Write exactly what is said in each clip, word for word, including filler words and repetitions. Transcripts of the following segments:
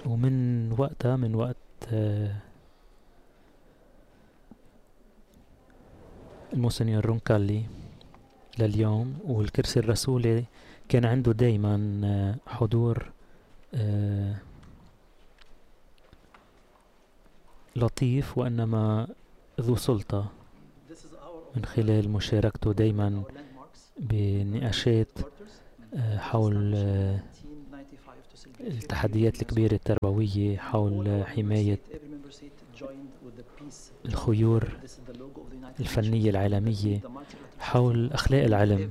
ومن وقتها من وقت المونسنيور رونكالي لليوم والكرسي الرسولي كان عنده دايما حضور لطيف وإنما ذو سلطة من خلال مشاركته دايما بنقاشات حول التحديات الكبيرة التربوية، حول حماية الخيور الفنية العالمية، حول أخلاق العلم.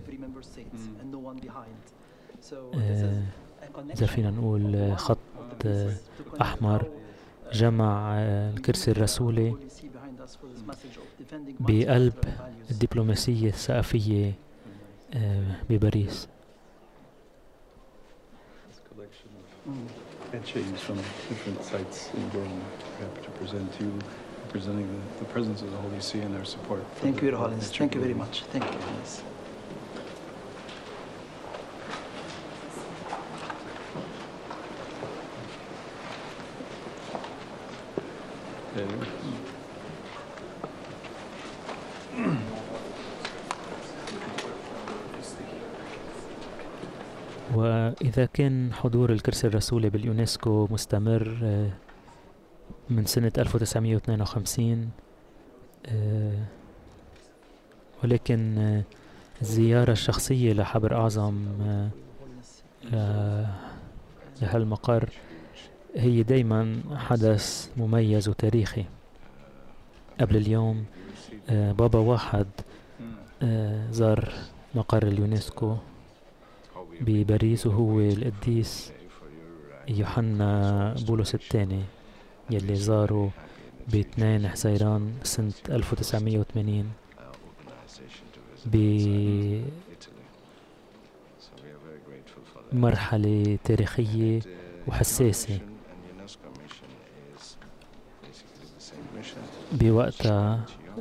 إذا فينا نقول خط أحمر جمع الكرسي الرسولي بقلب الدبلوماسية الثقافية بباريس. etchings from different sites in Rome to present to you, representing the, the presence of the Holy See and their support. Thank you, Your Holiness. Thank you very much. Thank you, Your Holiness. وإذا كان حضور الكرسي الرسولي باليونسكو مستمر من سنة ألف وتسعمائة واثنين وخمسين، ولكن الزيارة الشخصية لحبر أعظم لهالمقر هي دايما حدث مميز وتاريخي. قبل اليوم بابا واحد زار مقر اليونسكو بباريس، وهو القديس يوحنا بولس الثاني يلي زاروا باثنين حزيران سنة ألف وتسعمائة وثمانين بمرحلة تاريخية وحساسة. بوقتها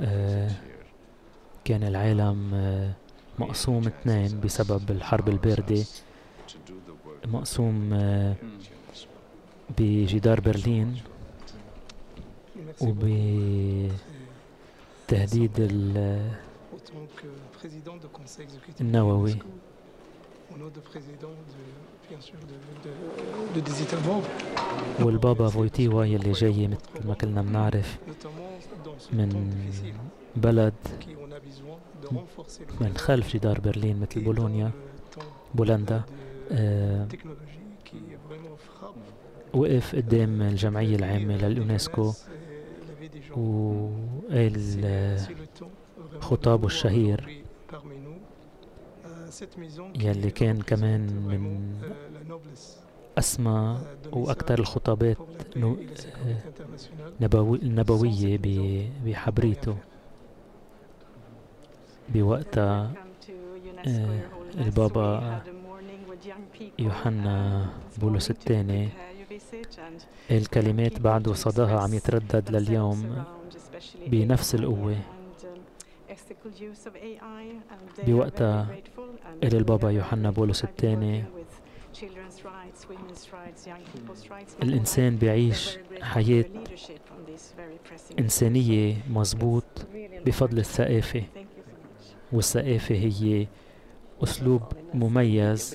كان العالم مقسوم اثنين بسبب الحرب الباردة، مقسوم بجدار برلين وبتهديد النووي. والبابا فويتيوا يلي جاي مثل ما كلنا بنعرف من بلد من خلف جدار برلين مثل بولونيا بولندا، آه وقف قدام الجمعية العامة لليونسكو وقال خطابه الشهير يلي كان كمان من أسمى وأكثر الخطابات النبوية بحبريته. بوقتها البابا يوحنا بولس الثاني الكلمات بعده صداها عم يتردد لليوم بنفس القوة. بوقتها قال البابا يوحنا بولس الثاني الإنسان بيعيش حياة إنسانية مضبوط بفضل الثقافة، والثقافة هي أسلوب مميز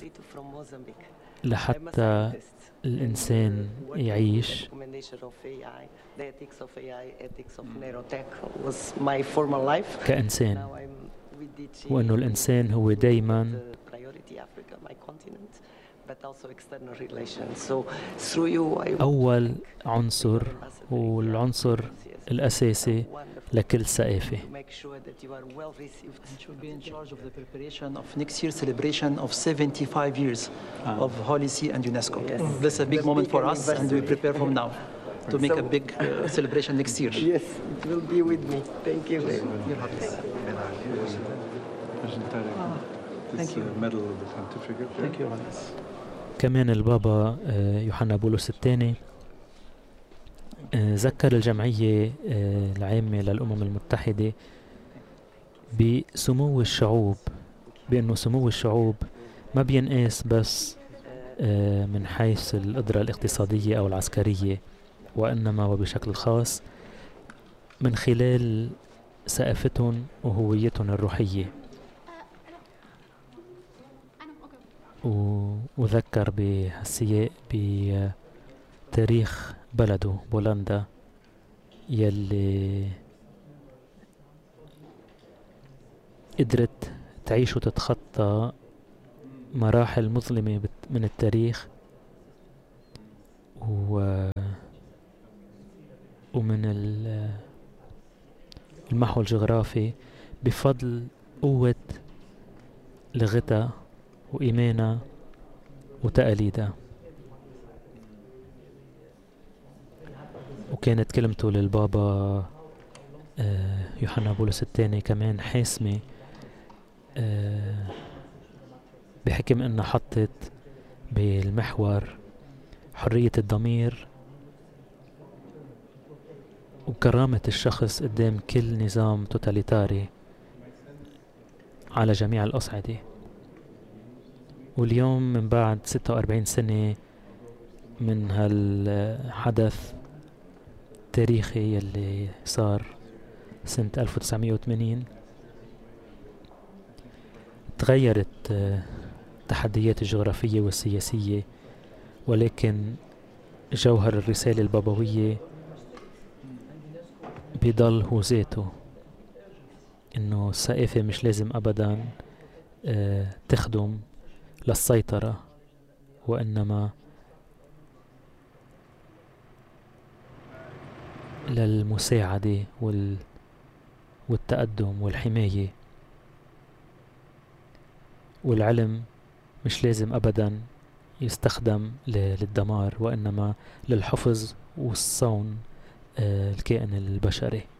لحتى الإنسان يعيش. كإنسان، وأنه الإنسان هو دايما أول عنصر والعنصر الأساسي لكل ثقافة. to make a big uh, celebration next year. Yes, it will be with me. Thank you. Thank you. Medal of the Pontificate. Thank you. كمان البابا يوحنا بولس الثاني ذكر الجمعية العامة للأمم المتحدة بسمو الشعوب، بأنه سمو الشعوب ما بينقاس بس من حيث القدرة الاقتصادية أو العسكرية، وإنما وبشكل خاص من خلال ثقافتهم وهويتهم الروحية. وذكر بهالسياق بتاريخ بلده بولندا يلي قدرت تعيش وتتخطى مراحل مظلمة من التاريخ و ومن المحو الجغرافي بفضل قوة لغتها وإيمانها وتقاليدها. وكانت كلمته للبابا يوحنا بولس الثاني كمان حاسمة، بحكم انها حطت بالمحور حرية الضمير وكرامة الشخص قدام كل نظام توتاليتاري على جميع الأصعدة. واليوم من بعد ستة وأربعين سنة من هالحدث التاريخي يلي صار سنة ألف وتسعمية وثمانين، تغيرت التحديات الجغرافية والسياسية، ولكن جوهر الرسالة البابوية بيضل هو ذاته، انه الثقافة مش لازم ابدا تخدم للسيطرة، وانما للمساعدة وال والتقدم والحماية. والعلم مش لازم ابدا يستخدم للدمار، وانما للحفظ والصون الكائن البشري.